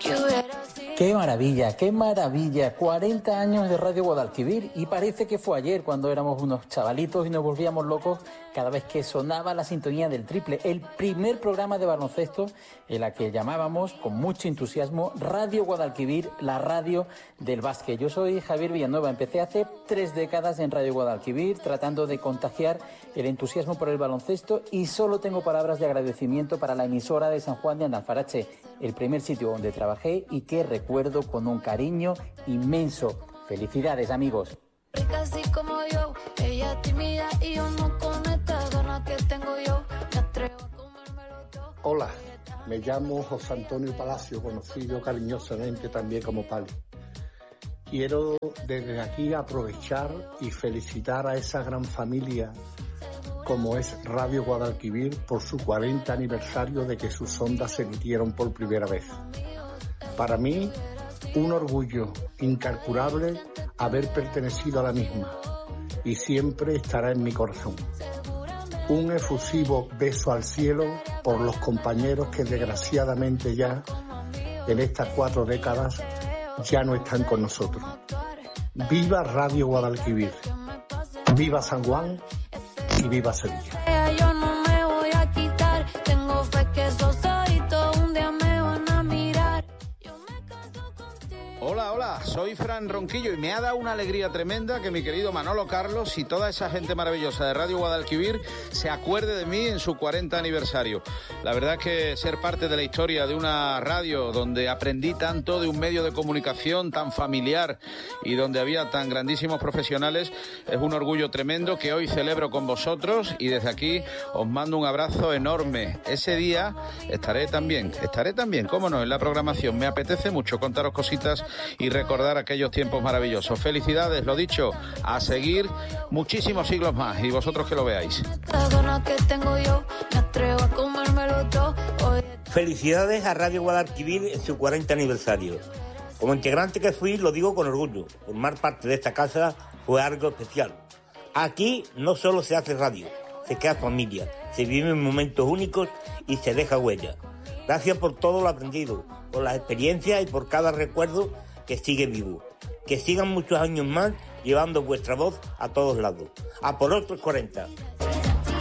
Qué maravilla, 40 años de Radio Guadalquivir y parece que fue ayer cuando éramos unos chavalitos y nos volvíamos locos cada vez que sonaba la sintonía del triple, el primer programa de baloncesto en la que llamábamos con mucho entusiasmo Radio Guadalquivir, la radio del básquet. Yo soy Javier Villanueva, empecé hace 3 décadas en Radio Guadalquivir tratando de contagiar el entusiasmo por el baloncesto y solo tengo palabras de agradecimiento para la emisora de San Juan de Andalfarache, el primer sitio donde trabajé y que recuerdo con un cariño inmenso. Felicidades, amigos. Así como yo, ella tímida y yo no con esta gana que tengo yo, me atrevo a comérmelo todo. Hola, me llamo José Antonio Palacio, conocido cariñosamente también como Pali. Quiero desde aquí aprovechar y felicitar a esa gran familia como es Radio Guadalquivir por su 40 aniversario de que sus ondas se emitieron por primera vez. Para mí, un orgullo incalculable haber pertenecido a la misma y siempre estará en mi corazón. Un efusivo beso al cielo por los compañeros que desgraciadamente ya en estas 4 décadas ya no están con nosotros. Viva Radio Guadalquivir, viva San Juan y viva Sevilla. Yo no me voy a quitar, tengo fe que esos ojitos un día me van a mirar. Hola, soy Fran Ronquillo y me ha dado una alegría tremenda que mi querido Manolo Carlos y toda esa gente maravillosa de Radio Guadalquivir se acuerde de mí en su 40 aniversario. La verdad es que ser parte de la historia de una radio donde aprendí tanto, de un medio de comunicación tan familiar y donde había tan grandísimos profesionales, es un orgullo tremendo que hoy celebro con vosotros y desde aquí os mando un abrazo enorme. Ese día estaré también, cómo no, en la programación. Me apetece mucho contaros cositas y recordar aquellos tiempos maravillosos. Felicidades, lo dicho, a seguir muchísimos siglos más y vosotros que lo veáis. Felicidades a Radio Guadalquivir en su 40 aniversario. Como integrante que fui, lo digo con orgullo. Formar parte de esta casa fue algo especial. Aquí no solo se hace radio, se crea familia, se viven momentos únicos y se deja huella. Gracias por todo lo aprendido, por las experiencias y por cada recuerdo que sigue vivo. Que sigan muchos años más llevando vuestra voz a todos lados. A por otros 40.